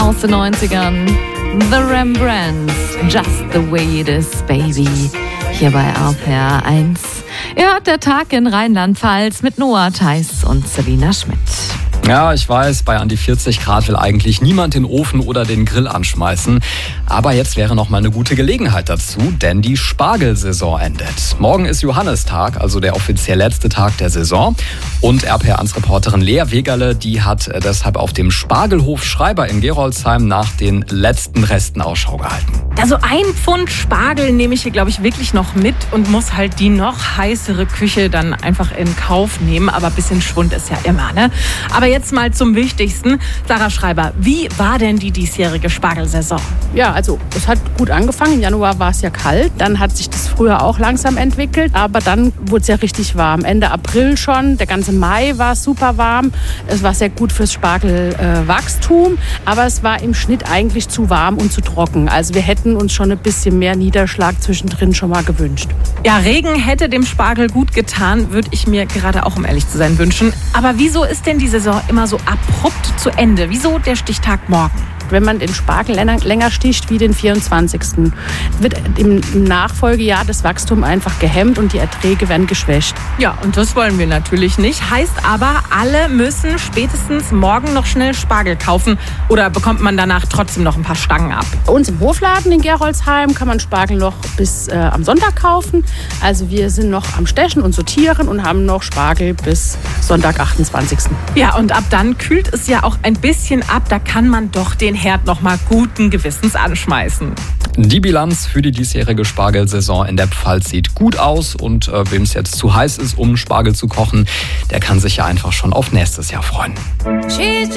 aus den 90ern. The Rembrandts, Just the Way It Is, Baby. Hier bei RPR 1. Ihr hört der Tag in Rheinland-Pfalz mit Noah Theis und Selina Schmidt. Ja, ich weiß, bei an die 40 Grad will eigentlich niemand den Ofen oder den Grill anschmeißen. Aber jetzt wäre noch mal eine gute Gelegenheit dazu, denn die Spargelsaison endet. Morgen ist Johannistag, also der offiziell letzte Tag der Saison. Und RPR1-Reporterin Lea Wegerle, die hat deshalb auf dem Spargelhof Schreiber in Gerolzheim nach den letzten Resten Ausschau gehalten. Also 1 Pfund Spargel nehme ich hier, glaube ich, wirklich noch mit und muss halt die noch heißere Küche dann einfach in Kauf nehmen. Aber ein bisschen Schwund ist ja immer, ne? Aber jetzt mal zum Wichtigsten. Sarah Schreiber, wie war denn die diesjährige Spargelsaison? Ja, also es hat gut angefangen. Im Januar war es ja kalt. Dann hat sich das früher auch langsam entwickelt. Aber dann wurde es ja richtig warm. Ende April schon. Der ganze Mai war super warm. Es war sehr gut fürs Spargelwachstum. Aber es war im Schnitt eigentlich zu warm und zu trocken. Also wir hätten uns schon ein bisschen mehr Niederschlag zwischendrin schon mal gewünscht. Ja, Regen hätte dem Spargel gut getan, würde ich mir gerade auch, um ehrlich zu sein, wünschen. Aber wieso ist denn die Saison immer so abrupt zu Ende? Wieso der Stichtag morgen? Wenn man den Spargel länger sticht wie den 24. wird im Nachfolgejahr das Wachstum einfach gehemmt und die Erträge werden geschwächt. Ja, und das wollen wir natürlich nicht. Heißt aber, alle müssen spätestens morgen noch schnell Spargel kaufen. Oder bekommt man danach trotzdem noch ein paar Stangen ab? Bei uns im Hofladen in Gerolzheim kann man Spargel noch bis am Sonntag kaufen. Also wir sind noch am Stechen und sortieren und haben noch Spargel bis Sonntag, 28. Ja, und ab dann kühlt es ja auch ein bisschen ab. Da kann man doch den Herd noch mal guten Gewissens anschmeißen. Die Bilanz für die diesjährige Spargelsaison in der Pfalz sieht gut aus. Und wem es jetzt zu heiß ist, um Spargel zu kochen, der kann sich ja einfach schon auf nächstes Jahr freuen.